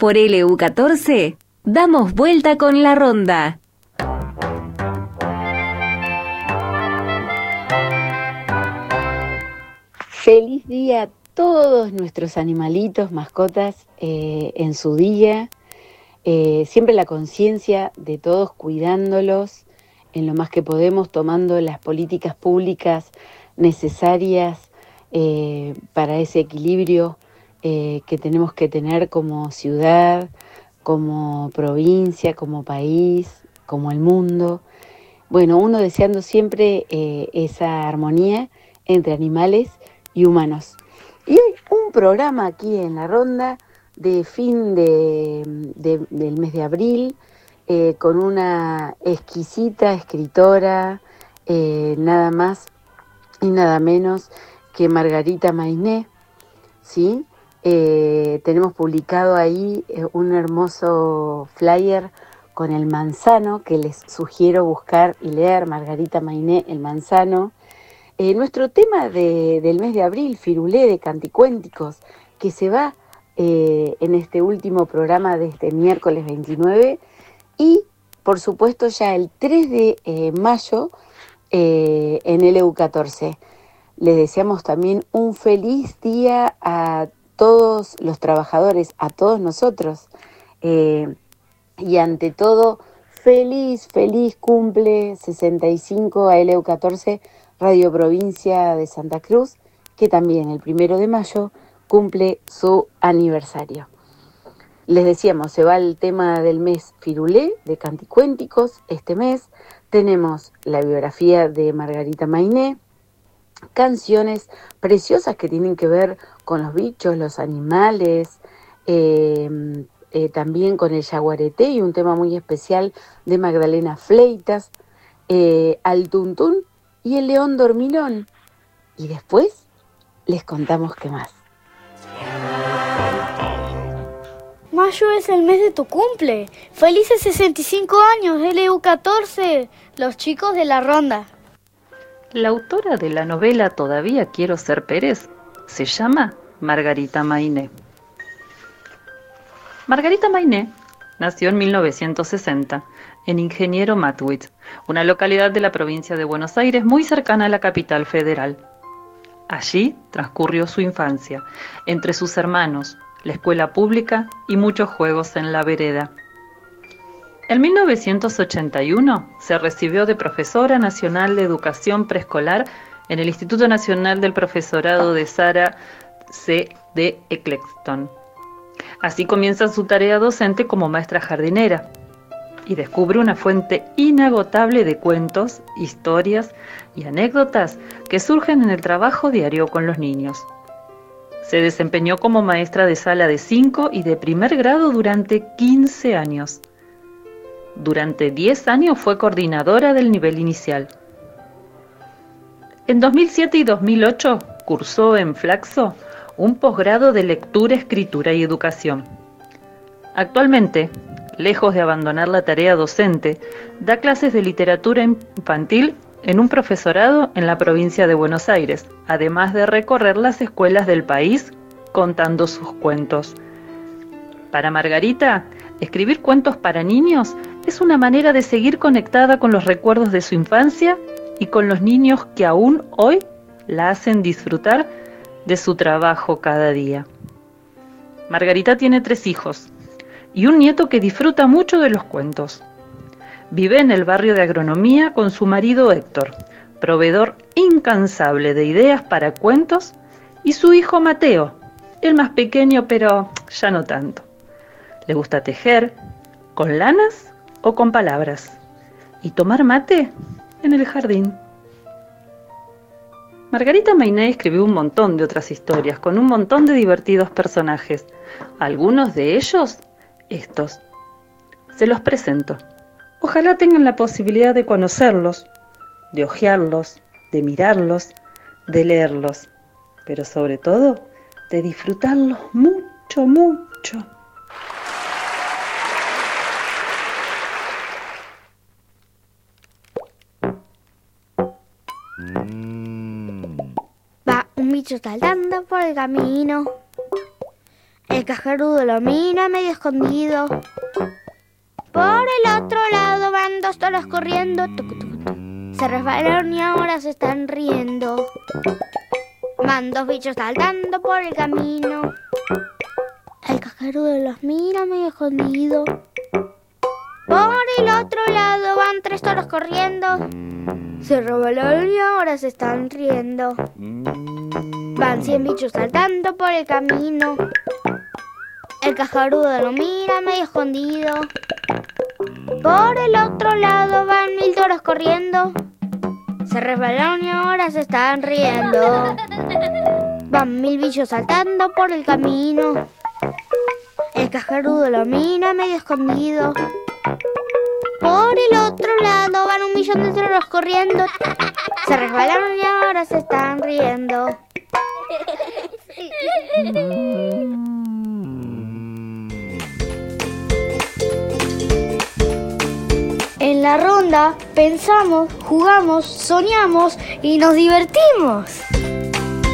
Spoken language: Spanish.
Por LU14, damos vuelta con la ronda. Feliz día a todos nuestros animalitos, mascotas, en su día. Siempre la conciencia de todos cuidándolos en lo más que podemos, tomando las políticas públicas necesarias para ese equilibrio que tenemos que tener como ciudad, como provincia, como país, como el mundo. Bueno, uno deseando siempre esa armonía entre animales y humanos. Y hoy un programa aquí en la ronda de fin del mes de abril, con una exquisita escritora, nada más y nada menos que Margarita Mainé, ¿sí? Tenemos publicado ahí un hermoso flyer con el manzano, que les sugiero buscar y leer, Margarita Mainé, El manzano. Nuestro tema del mes de abril, Firulé de Canticuénticos, que se va en este último programa de este miércoles 29, y por supuesto ya el 3 de mayo en LU14. Les deseamos también un feliz día a todos los trabajadores, a todos nosotros, y ante todo, feliz cumple 65 a LU14, Radio Provincia de Santa Cruz, que también el 1 de mayo cumple su aniversario. Les decíamos, se va el tema del mes Firulé de Canticuénticos. Este mes tenemos la biografía de Margarita Mainé, canciones preciosas que tienen que ver con los bichos, los animales, también con el yaguareté, y un tema muy especial de Magdalena Fleitas, al tuntún y el león dormilón. Y después les contamos qué más. Mayo es el mes de tu cumple. ¡Felices 65 años, LU14! Los chicos de la ronda. La autora de la novela Todavía quiero ser Pérez se llama Margarita Mainé. Margarita Mainé nació en 1960 en Ingeniero Matwitz, una localidad de la provincia de Buenos Aires muy cercana a la capital federal. Allí transcurrió su infancia, entre sus hermanos, la escuela pública y muchos juegos en la vereda. En 1981 se recibió de profesora nacional de educación preescolar en el Instituto Nacional del Profesorado de Sarah C. de Eccleston. Así comienza su tarea docente como maestra jardinera y descubre una fuente inagotable de cuentos, historias y anécdotas que surgen en el trabajo diario con los niños. Se desempeñó como maestra de sala de 5 y de primer grado durante 15 años. Durante 10 años fue coordinadora del nivel inicial. En 2007 y 2008 cursó en Flaxo un posgrado de lectura, escritura y educación. Actualmente, lejos de abandonar la tarea docente, da clases de literatura infantil en un profesorado en la provincia de Buenos Aires, además de recorrer las escuelas del país contando sus cuentos. Para Margarita, escribir cuentos para niños es una manera de seguir conectada con los recuerdos de su infancia y con los niños que aún hoy la hacen disfrutar de su trabajo cada día. Margarita tiene 3 hijos y un nieto que disfruta mucho de los cuentos. Vive en el barrio de Agronomía con su marido Héctor, proveedor incansable de ideas para cuentos, y su hijo Mateo, el más pequeño pero ya no tanto. Le gusta tejer, con lanas o con palabras, y tomar mate en el jardín. Margarita Mainé escribió un montón de otras historias con un montón de divertidos personajes. Algunos de ellos, estos. Se los presento. Ojalá tengan la posibilidad de conocerlos, de hojearlos, de mirarlos, de leerlos, pero sobre todo de disfrutarlos mucho, mucho. Va un bicho saltando por el camino. El cascarudo lo mira medio escondido. Por el otro lado van dos toros corriendo. Se resbalaron y ahora se están riendo. Van dos bichos saltando por el camino. El cascarudo los mira medio escondido. Por el otro lado van tres toros corriendo. Se resbalaron y ahora se están riendo. Van 100 bichos saltando por el camino. El cascarudo lo mira medio escondido. Por el otro lado van 1000 toros corriendo. Se resbalaron y ahora se están riendo. Van 1000 bichos saltando por el camino. El cascarudo lo mira medio escondido. Por el otro lado van 1.000.000 de toros corriendo. Se resbalaron y ahora se están riendo. En la ronda pensamos, jugamos, soñamos y nos divertimos.